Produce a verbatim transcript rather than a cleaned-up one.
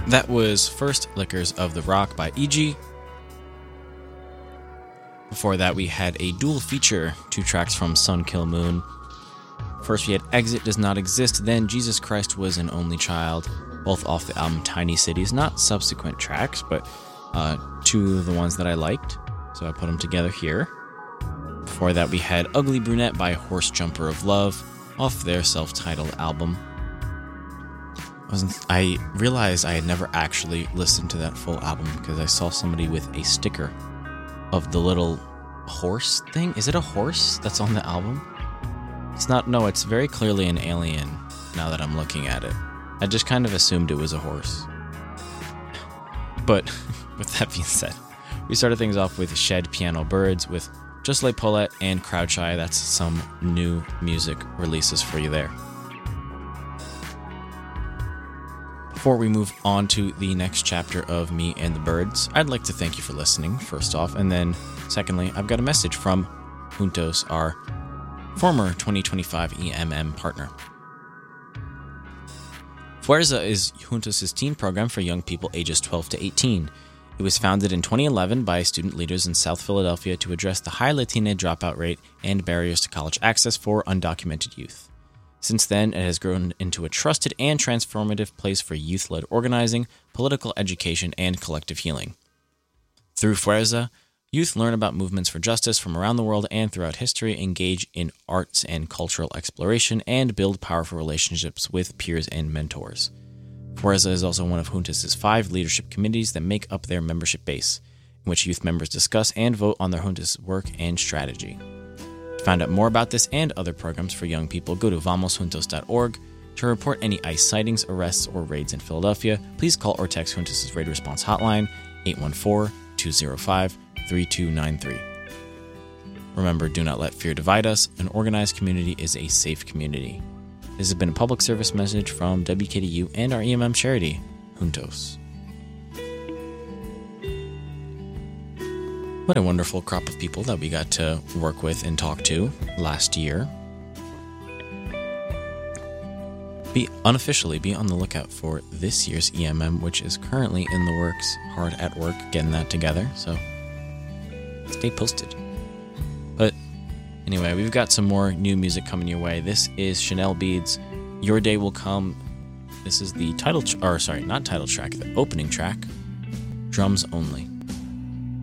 That was First Liquors of the Rock by E G. Before that, we had a dual feature, two tracks from Sun Kil Moon. First, we had Exit Does Not Exist, then Jesus Christ Was an Only Child, both off the album Tiny Cities. Not subsequent tracks, but uh, two of the ones that I liked, so I put them together here. Before that, we had Ugly Brunette by Horse Jumper of Love, off their self-titled album. Wasn't I realized I had never actually listened to that full album because I saw somebody with a sticker of the little horse thing. Is it a horse that's on the album? It's not. No, it's very clearly an alien now that I'm looking at it. I just kind of assumed it was a horse. But with that being said, we started things off with Shed Piano Birds with Just Like Paulette and Crowd Shy. That's some new music releases for you there. Before we move on to the next chapter of Me and the Birds, I'd like to thank you for listening, first off, and then secondly, I've got a message from Juntos, our former twenty twenty-five E M M partner. Fuerza is Juntos' teen program for young people ages twelve to eighteen. It was founded in twenty eleven by student leaders in South Philadelphia to address the high Latina dropout rate and barriers to college access for undocumented youth. Since then, it has grown into a trusted and transformative place for youth-led organizing, political education, and collective healing. Through Fuerza, youth learn about movements for justice from around the world and throughout history, engage in arts and cultural exploration, and build powerful relationships with peers and mentors. Fuerza is also one of Juntos' five leadership committees that make up their membership base, in which youth members discuss and vote on their Juntos work and strategy. To find out more about this and other programs for young people, go to vamos juntos dot org. To report any ICE sightings, arrests, or raids in Philadelphia, please call or text Juntos' Raid Response Hotline, eight one four, two zero five, three two nine three. Remember, do not let fear divide us. An organized community is a safe community. This has been a public service message from W K D U and our E M M charity, Juntos. What a wonderful crop of people that we got to work with and talk to last year. Be unofficially be on the lookout for this year's E M M, which is currently in the works, hard at work getting that together, so stay posted. But anyway, we've got some more new music coming your way. This is Chanel Beads, Your Day Will Come. This is the title, tr- or sorry, not title track, the opening track, Drums Only.